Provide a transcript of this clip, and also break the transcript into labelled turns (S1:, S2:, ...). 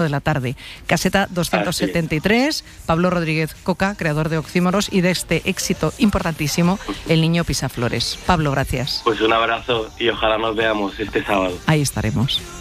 S1: de la tarde. Caseta 273, Pablo Rodríguez Coca, creador de Oxímoros y de este éxito importantísimo, El niño pisaflores. Pablo, gracias.
S2: Pues un abrazo y ojalá nos veamos este sábado.
S1: Ahí estaremos.